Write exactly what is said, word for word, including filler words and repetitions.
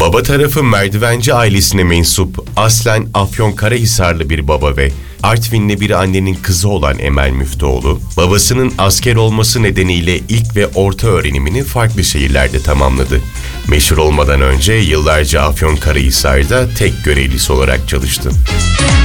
Baba tarafı merdivenci ailesine mensup, aslen Afyonkarahisarlı bir baba ve Artvinli bir annenin kızı olan Emel Müftüoğlu, babasının asker olması nedeniyle ilk ve orta öğrenimini farklı şehirlerde tamamladı. Meşhur olmadan önce yıllarca Afyonkarahisar'da tek görevlisi olarak çalıştı.